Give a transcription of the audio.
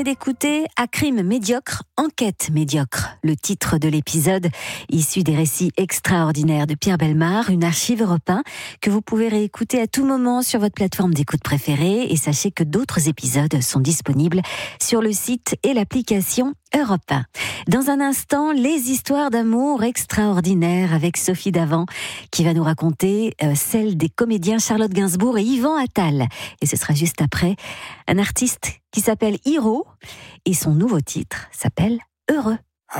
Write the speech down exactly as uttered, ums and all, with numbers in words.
venez d'écouter À crime médiocre, enquête médiocre. Le titre de l'épisode, issu des récits extraordinaires de Pierre Bellemare, une archive Europe un que vous pouvez réécouter à tout moment sur votre plateforme d'écoute préférée. Et sachez que d'autres épisodes sont disponibles sur le site et l'application Europe un. Dans un instant, les histoires d'amour extraordinaires avec Sophie Davant, qui va nous raconter euh, celle des comédiens Charlotte Gainsbourg et Yvan Attal. Et ce sera juste après un artiste qui s'appelle Hiro et son nouveau titre s'appelle Heureux.